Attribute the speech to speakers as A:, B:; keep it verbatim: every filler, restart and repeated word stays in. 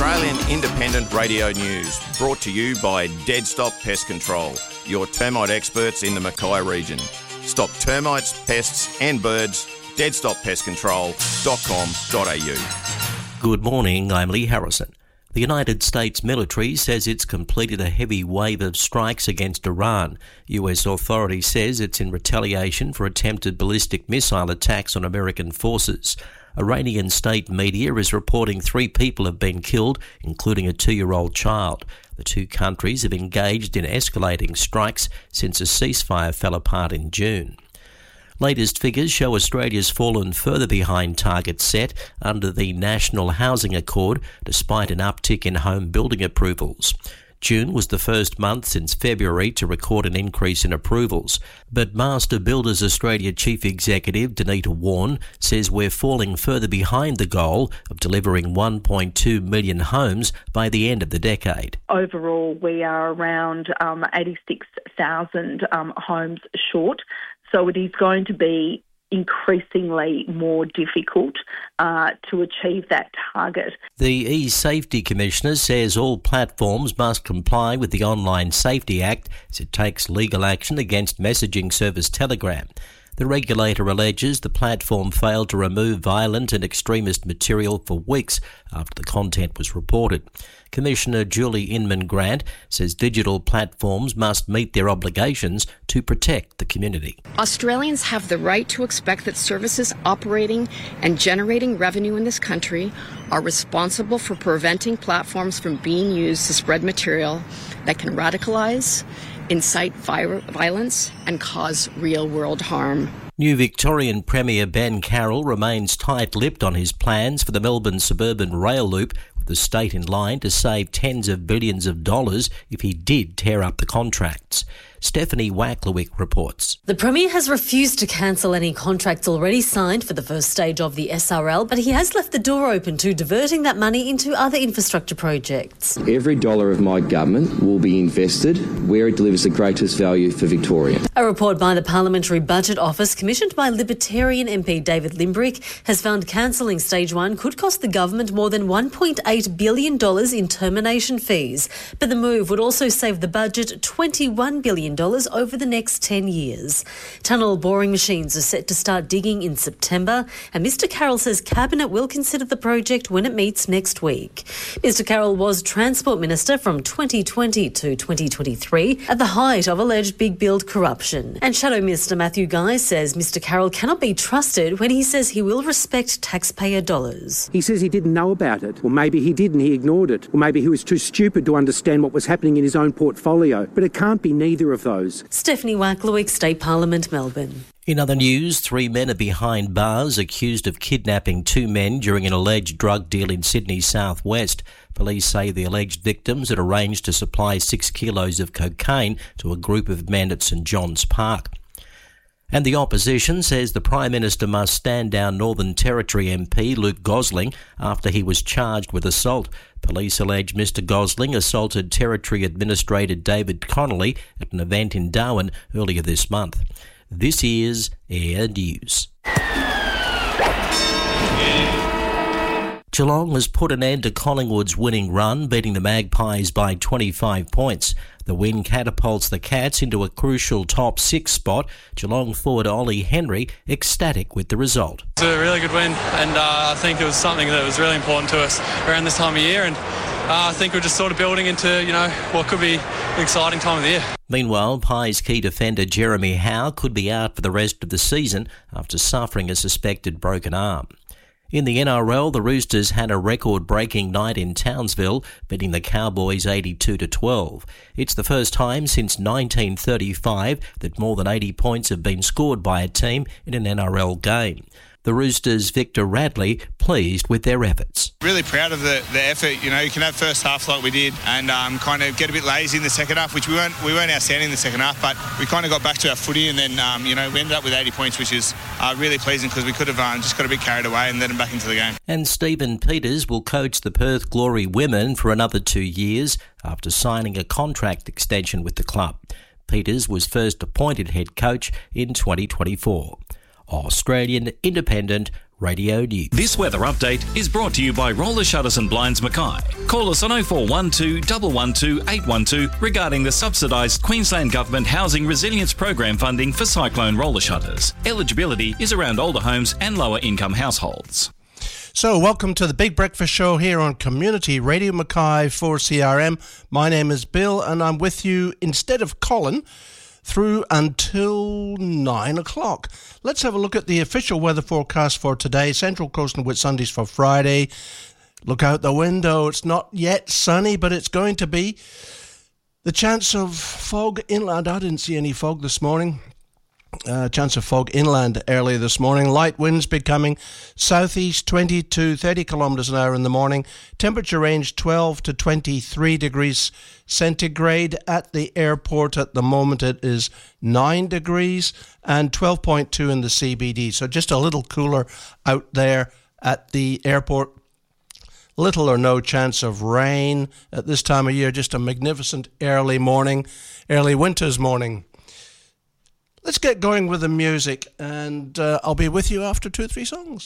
A: Australian Independent Radio News, brought to you by Dead Stop Pest Control, your termite experts in the Mackay region. Stop termites, pests and birds. dead stop pest control dot com dot a u.
B: Good morning, I'm Lee Harrison. The United States military says it's completed a heavy wave of strikes against Iran. U S authorities says it's in retaliation for attempted ballistic missile attacks on American forces. Iranian state media is reporting three people have been killed, including a two-year-old child. The two countries have engaged in escalating strikes since a ceasefire fell apart in June. Latest figures show Australia's fallen further behind targets set under the National Housing Accord, despite an uptick in home building approvals. June was the first month since February to record an increase in approvals, but Master Builders Australia Chief Executive Danita Warren says we're falling further behind the goal of delivering one point two million homes by the end of the decade.
C: Overall, we are around um, eighty-six thousand um, homes short, so it is going to be increasingly more difficult uh, to achieve that target.
B: The E-Safety Commissioner says all platforms must comply with the Online Safety Act as it takes legal action against messaging service Telegram. The regulator alleges the platform failed to remove violent and extremist material for weeks after the content was reported. Commissioner Julie Inman-Grant says digital platforms must meet their obligations to protect the community.
D: Australians have the right to expect that services operating and generating revenue in this country are responsible for preventing platforms from being used to spread material that can radicalise, incite vi- violence and cause real-world harm.
B: New Victorian Premier Ben Carroll remains tight-lipped on his plans for the Melbourne suburban rail loop, with the state in line to save tens of billions of dollars if he did tear up the contracts. Stephanie Wacklewick reports.
E: The Premier has refused to cancel any contracts already signed for the first stage of the S R L, but he has left the door open to diverting that money into other infrastructure projects.
F: Every dollar of my government will be invested where it delivers the greatest value for Victoria.
E: A report by the Parliamentary Budget Office, commissioned by Libertarian M P David Limbrick, has found cancelling Stage one could cost the government more than one point eight billion dollars in termination fees. But the move would also save the budget twenty-one billion dollars over the next ten years. Tunnel boring machines are set to start digging in September, and Mister Carroll says Cabinet will consider the project when it meets next week. Mister Carroll was Transport Minister from twenty twenty to twenty twenty-three at the height of alleged big build corruption. And Shadow Minister Matthew Guy says Mister Carroll cannot be trusted when he says he will respect taxpayer dollars.
G: He says he didn't know about it. Or maybe he did and he ignored it. Or maybe he was too stupid to understand what was happening in his own portfolio. But it can't be neither of those.
E: Stephanie Wacklewick, State Parliament, Melbourne.
B: In other news, three men are behind bars accused of kidnapping two men during an alleged drug deal in Sydney's southwest. Police say the alleged victims had arranged to supply six kilos of cocaine to a group of men at St John's Park. And the opposition says the Prime Minister must stand down Northern Territory M P Luke Gosling after he was charged with assault. Police allege Mister Gosling assaulted Territory Administrator David Connolly at an event in Darwin earlier this month. This is Air News. Geelong has put an end to Collingwood's winning run, beating the Magpies by twenty-five points. The win catapults the Cats into a crucial top six spot. Geelong forward Ollie Henry ecstatic with the result.
H: It's a really good win, and uh, I think it was something that was really important to us around this time of year, and uh, I think we're just sort of building into, you know, what could be an exciting time of the year.
B: Meanwhile, Pies key defender Jeremy Howe could be out for the rest of the season after suffering a suspected broken arm. In the N R L, the Roosters had a record-breaking night in Townsville, beating the Cowboys eighty-two to twelve. It's the first time since nineteen thirty-five that more than eighty points have been scored by a team in an N R L game. The Roosters' Victor Radley pleased with their efforts.
I: Really proud of the, the effort. You know, you can have first half like we did and um, kind of get a bit lazy in the second half, which we weren't we weren't outstanding in the second half, but we kind of got back to our footy, and then um, you know we ended up with eighty points, which is uh, really pleasing because we could have um, just got a bit carried away and let them back into the game.
B: And Stephen Peters will coach the Perth Glory women for another two years after signing a contract extension with the club. Peters was first appointed head coach in twenty twenty-four. Australian Independent Radio News.
J: This weather update is brought to you by Roller Shutters and Blinds Mackay. Call us on oh four one two, one one two, eight one two regarding the subsidised Queensland Government Housing Resilience Program funding for cyclone roller shutters. Eligibility is around older homes and lower income households.
K: So, welcome to the Big Breakfast Show here on Community Radio Mackay for C R M. My name is Bill and I'm with you instead of Colin through until nine o'clock. Let's have a look at the official weather forecast for today. Central Coast and Whitsundays for Friday. Look out the window. It's not yet sunny, but it's going to be. The chance of fog inland. I didn't see any fog this morning. Uh, chance of fog inland early this morning. Light winds becoming southeast twenty to thirty kilometres an hour in the morning. Temperature range twelve to twenty-three degrees centigrade. At the airport at the moment it is nine degrees and twelve point two in the C B D. So just a little cooler out there at the airport. Little or no chance of rain at this time of year. Just a magnificent early morning, early winter's morning. Let's get going with the music, and uh, I'll be with you after two or three songs.